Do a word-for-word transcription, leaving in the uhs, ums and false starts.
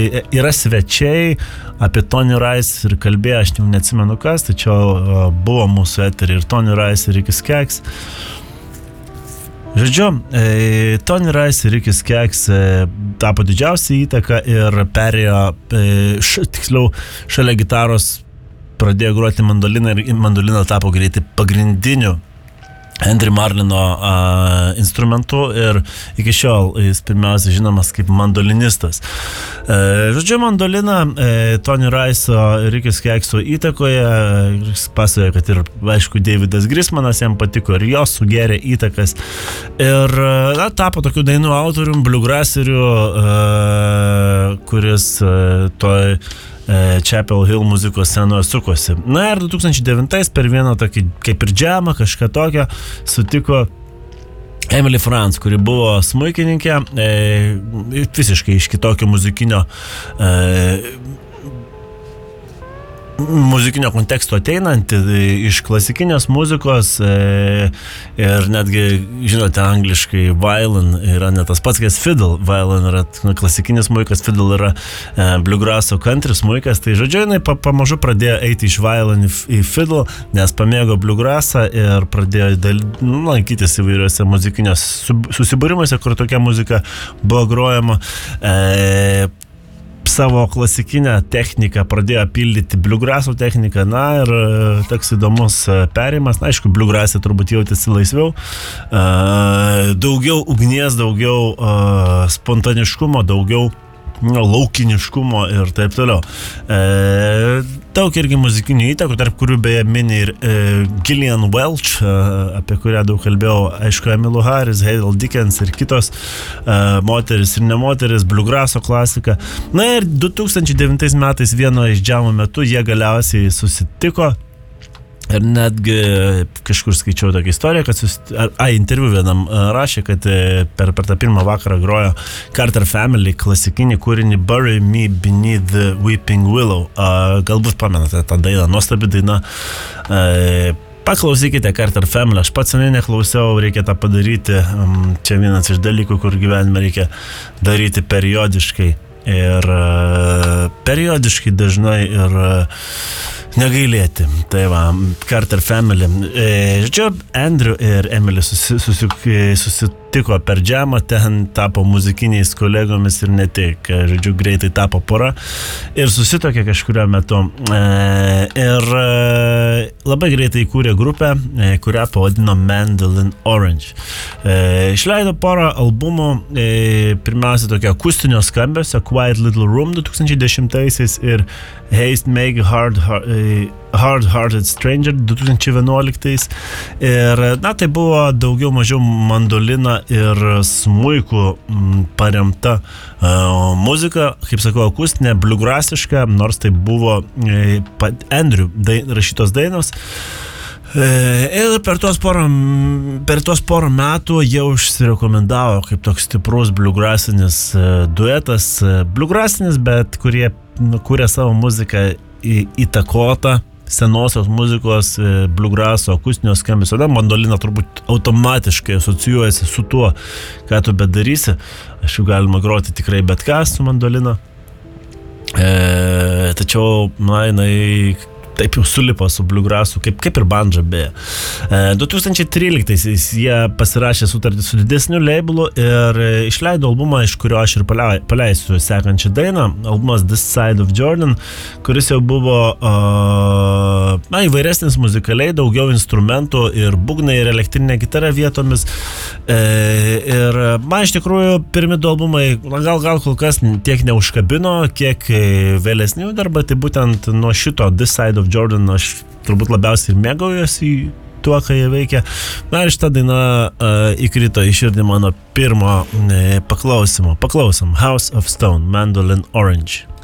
yra svečiai apie Tony Rice ir kalbėjo, aš jau neatsimenu kas, tačiau buvo mūsų eterį ir Tony Rice ir Ricky Skaggs. Žodžiu, e, Tony Rice ir Ricky Skaggs e, tapo didžiausią įtaką ir perėjo, e, š, tiksliau, šalia gitaros pradėjo groti mandoliną ir mandolina tapo greitai pagrindiniu Henry Marlino uh, instrumentu ir iki šiol jis pirmiausia žinomas kaip mandolinistas. Uh, žodžiu, mandolina uh, Tony Rice'o ir Ricky Skaggs'o įtakoje, uh, pasakoja, kad ir, aišku, Davidas Grismanas jam patiko ir jos sugerė įtakas. Ir uh, na, tapo tokių dainų autorium, bluegrasseriu, uh, kuris uh, toj Chapel Hill muzikos scenoje sukosi. Na ir du tūkstančiai devintais per vieną tokį kaip ir džemą, kažką tokio, sutiko Emily France, kuri buvo smuikininkė, e, visiškai iš kitokio muzikinio e, muzikinio konteksto ateinanti, iš klasikinės muzikos e, ir netgi, žinote, angliškai violin yra ne tas pats, kas fiddle. Violin yra klasikinis smuikas, fiddle yra e, bluegrasso country smuikas. Tai žodžiu, jinai pa, pamažu pradėjo eiti iš violin į, į fiddle, nes pamėgo bluegrassą ir pradėjo dal, nu, lankytis įvairiuose muzikiniuose susibūrimuose, kur tokia muzika buvo grojama. E, savo klasikinę techniką pradėjo pildyti bluegrasso techniką, na ir toks įdomus perėjimas, na, aišku, bluegrasse turbūt jautėsi laisviau, daugiau ugnies, daugiau spontaniškumo, daugiau no, laukiniškumo ir taip toliau. E, daug irgi muzikinių įtakų, tarp kurių beje mini ir e, Gillian Welch, e, apie kurią daug kalbėjau, aišku, Emmylou Harris, Hazel Dickens ir kitos e, moteris ir nemoteris, bluegrasso klasika. Na ir du tūkstančiai devintais metais vieno iš džemo metu jie galiausiai susitiko. Ir netgi kažkur skaičiau tokią istoriją, kad susit... A, interviu vienam rašė, kad per, per tą pirmą vakarą grojo Carter Family klasikinį kūrinį Bury Me Beneath the Weeping Willow. A, galbūt pamenate tą dainą, nuostabi daina. A, paklausykite Carter Family, aš pats seniai neklausiau, reikia tą padaryti. Čia vienas iš dalykų, kur gyvenime reikia daryti periodiškai. Ir uh, periodiškai dažnai ir uh, negailėti. Tai va, Carter Family. E, žodžiu, Andrew ir Emily susi, susi, susitiko per džemą, ten tapo muzikiniais kolegomis ir ne tik. Žodžiu, greitai tapo pora ir susitokė kažkurio metu. E, ir e, labai greitai įkūrė grupę, e, kurią pavadino Mandolin Orange. E, išleido porą albumų, e, pirmiausia tokio akustinio skambesio, Quiet Little Room du tūkstančiai dešimtaisiais ir Haste Make Hard, hard, hard Hearted Stranger du tūkstančiai vienuoliktais. Ir na, tai buvo daugiau mažiau mandolina ir smuikų m, paremta uh, muzika, kaip sakau, akustinė, bluegrassiška, nors tai buvo e, Andrew dai, rašytos dainos. Ir per tuos porą, per tuos porą metų jie užsirekomendavo kaip toks stiprus bluegrassinis duetas, bluegrassinis, bet kurie kūrė savo muziką įtakotą senosios muzikos, bluegrasso, akustinio skambesio. Na, mandolina turbūt automatiškai asocijuojasi su tuo, ką tu bedarysi. Aš jau galima groti tikrai bet ką su mandolina. E, tačiau, na, jinai taip jau sulipo su bluegrassu, kaip, kaip ir bandža beje. du tūkstančiai tryliktaisiais jie pasirašė sutartį su didesniu labelu ir išleido albumą, iš kurio aš ir paleisiu sekančią dainą. Albumas This Side of Jordan, kuris jau buvo uh, na, įvairesnis muzikaliai, daugiau instrumentų ir būgnai ir elektrinė gitara vietomis. E, ir man iš tikrųjų pirmi du albumai gal, gal kol kas tiek neužkabino, kiek vėlesnių darbą, tai būtent nuo šito This Side of Jordan aš turbūt labiausiai ir mėgaujuosi tuo, ką jie veikia. Na ir šitą dainą uh, įkrito į širdį mano pirmo uh, paklausimo. Paklausom House of Stone, Mandolin Orange.